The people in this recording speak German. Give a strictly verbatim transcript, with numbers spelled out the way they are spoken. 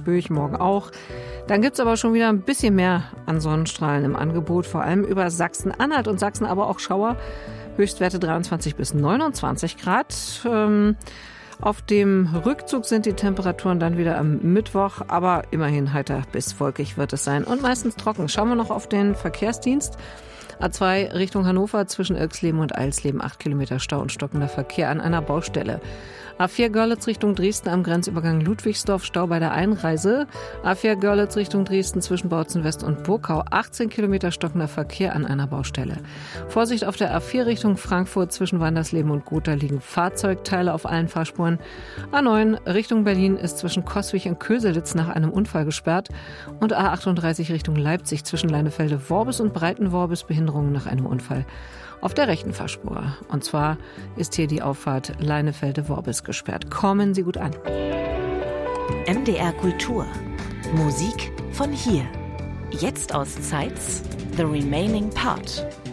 Saarbrücken morgen auch. Dann gibt's aber schon wieder ein bisschen mehr an Sonnenstrahlen im Angebot, vor allem über Sachsen-Anhalt und Sachsen, aber auch Schauer. Höchstwerte dreiundzwanzig bis neunundzwanzig Grad. Ähm, auf dem Rückzug sind die Temperaturen dann wieder am Mittwoch, aber immerhin heiter bis wolkig wird es sein und meistens trocken. Schauen wir noch auf den Verkehrsdienst. A zwei Richtung Hannover zwischen Irxleben und Eilsleben, acht Kilometer Stau und stockender Verkehr an einer Baustelle. A vier Görlitz Richtung Dresden am Grenzübergang Ludwigsdorf, Stau bei der Einreise. A vier Görlitz Richtung Dresden zwischen Bautzen West und Burkau, achtzehn Kilometer stockender Verkehr an einer Baustelle. Vorsicht auf der A vier Richtung Frankfurt zwischen Wandersleben und Gotha liegen Fahrzeugteile auf allen Fahrspuren. A neun Richtung Berlin ist zwischen Coswig und Köselitz nach einem Unfall gesperrt. Und A achtunddreißig Richtung Leipzig zwischen Leinefelde-Worbis und Breitenworbis Behinderungen nach einem Unfall auf der rechten Fahrspur. Und zwar ist hier die Auffahrt Leinefelde-Worbis gesperrt. Kommen Sie gut an. M D R Kultur. Musik von hier. Jetzt aus Zeitz, The Remaining Part.